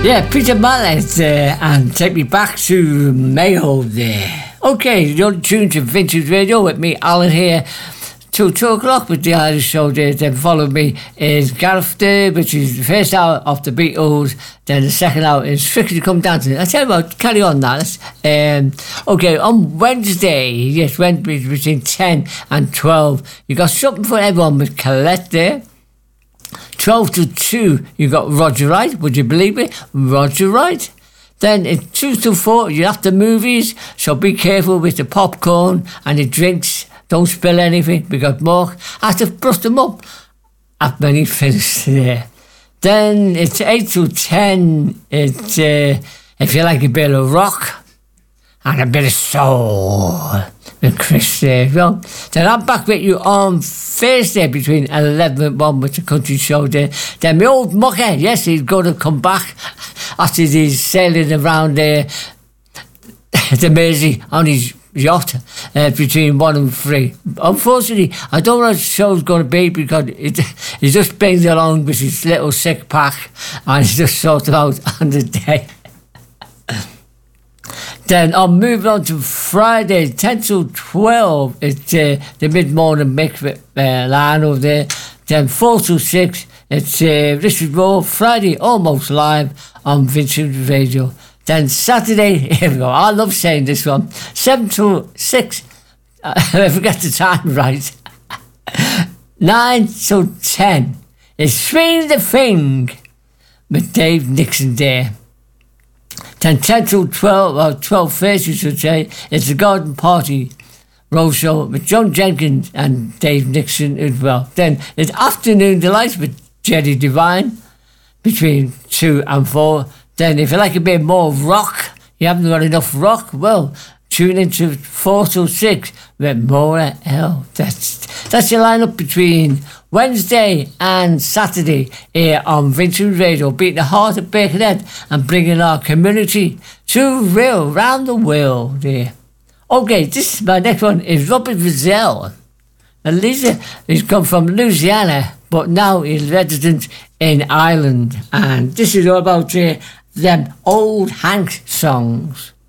Yeah, Peter Mallet and Take Me Back to Mayo there. Okay, you're tuned to Vintage Radio with me, Alan, here till 2 o'clock with the Irish Show there. Then follow me is Gareth there, which is the first hour of the Beatles. Then the second hour is Strictly Come Dancing. I tell you what, carry on that. Okay, on Wednesday, yes, Wednesday between 10 and 12, you got something for everyone with Colette there. 12 to 2, you got Roger Wright, would you believe it? Roger Wright. Then at 2 to 4, you have the movies, so be careful with the popcorn and the drinks. Don't spill anything, because Mark has to brush them up after he finished there. Then it's 8 to 10, it's if you like a bit of rock and a bit of soul with Chris there. Well, then I'm back with you on Thursday between 11 and 1 with the country show there. Then my old mucker, yes, he's going to come back after he's sailing around there, the Mersey on his yacht between 1 and 3. Unfortunately, I don't know what the show's going to be because he just brings along with his little sick pack and he's just sorted out on the day. Then I'll move on to Friday, 10 to 12. It's the mid-morning mix with Lionel there. Then 4 to 6, it's Richard Raw, Friday, almost live on Vintage Radio. Then Saturday, here we go, I love saying this one, 7 to 6, I forget the time right. 9 to 10, it's Swing the Thing with Dave Nixon there. Then 10 to 12, or 12:30 should say, it's the Garden Party Roadshow with John Jenkins and Dave Nixon as well. Then it's Afternoon Delights with Jerry Devine between 2 and 4. Then if you like a bit more rock, you haven't got enough rock, well, tune into 4 to 6 with Maura L. That's your lineup between Wednesday and Saturday here on Vintage Radio, beating the heart of Birkenhead and bringing our community to real round the world here. Okay, my next one is Robert Rizal. Now, Lisa has come from Louisiana, but now is resident in Ireland, and this is all about them old Hank songs.